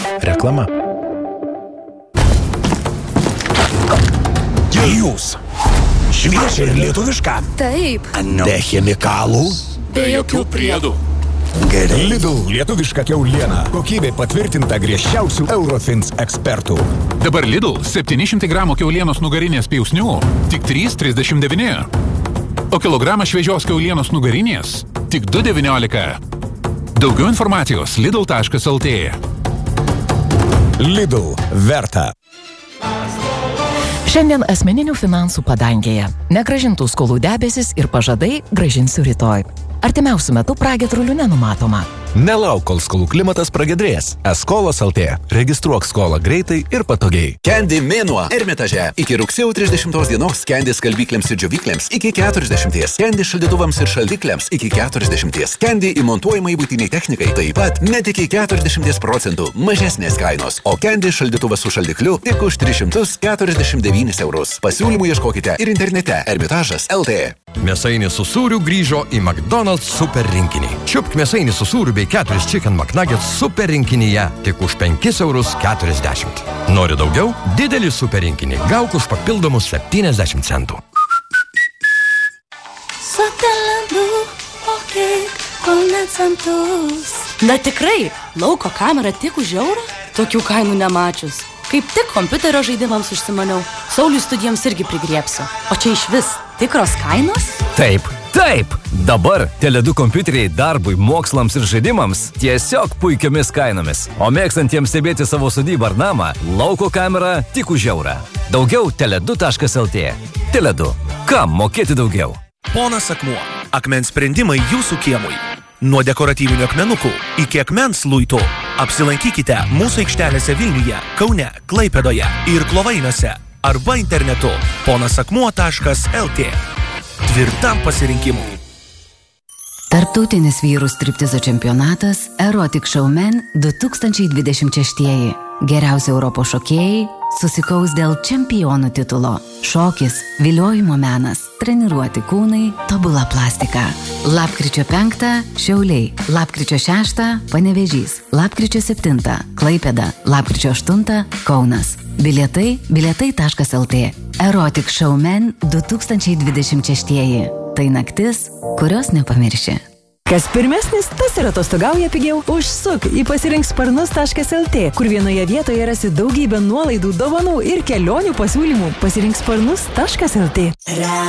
Reklama. Jūs. Šviežia ir lietuviška. Taip. Be chemikalų. Be jokių priedų. Gerai. Lidl lietuviška kiauliena. Kokybė patvirtinta griežčiausių Eurofins ekspertų. Dabar Lidl 700 gramų kiaulienos nugarinės pjausnių tik 3,39. O kilogramą šviežios kiaulienos nugarinės tik 2,19. Daugiau informacijos lidl.lt. Lidl verta. Šiandien asmeninių finansų padangėje. Negrąžintų skolų debesis ir pažadai grąžinsiu rytoj. Artimiausiu metu pragiedrulių nenumatoma. Nelauk, kol skolų klimatas pragiedrės. Eskolos LT. Registruok skolą greitai ir patogiai. Candy mėnuo Ermitaže. Iki rugsėjo 30 dienos Candy skalbyklėms ir džiovyklėms iki 40. Candy šaldytuvams ir šaldikliams iki 40. Candy įmontuojamai būtiniai technikai taip pat net iki 40% mažesnės kainos. O Candy šaldytuvas su šaldikliu tik už 349 eurus. Pasiūlymų ieškokite ir internete Ermitažas LT. Mėsainis su sūriu grįžo į McDonald's super rinkinį. Čiupk mėsainį su sūriu bei 4 Chicken McNuggets super rinkinyje tik už 5,40 eurus. Nori daugiau? Didelį super rinkinį gauk už papildomus 70 centų. Na tikrai, lauko kamera tik už eurą? Tokių kainų nemačius. Kaip tik kompiuterio žaidimams užsimaniau. Saulių studijoms irgi prigriepsiu. O čia iš vis tikros kainos? Taip. Dabar Tele2 kompiuteriai darbui, mokslams ir žaidimams tiesiog puikiomis kainomis. O mėgstantiems stebėti savo sodybą ar namą, lauko kamera tik už eurą. Daugiau tele2.lt. Tele2. Kam mokėti daugiau? Ponas Akmuo. Akmens sprendimai jūsų kiemui. Nuo dekoratyvinių akmenukų iki akmens luitų. Apsilankykite mūsų aikštelėse Vilniuje, Kaune, Klaipėdoje ir Klovainiuose arba internetu ponasakmuo.lt. Tvirtam pasirinkimui. Tarptautinis vyrų striptizo čempionatas Erotic Showman 2026. Geriausi Europos šokėjai susikaus dėl čempionų titulo. Šokis, viliojimo menas, treniruoti kūnai, tobula plastika. Lapkričio 5 Šiauliai, lapkričio 6 Panevėžys, lapkričio 7 Klaipėda, lapkričio 8 Kaunas. Bilietai.lt. Erotic Showman 2026. Tai naktis, kurios nepamirši. Kas pirmesnis, tas ir atostogauja pigiau. Užsuk į pasirinksparnus.lt, kur vienoje vietoje rasi daugybę nuolaidų, dovanų ir kelionių pasiūlymų. Pasirinksparnus.lt.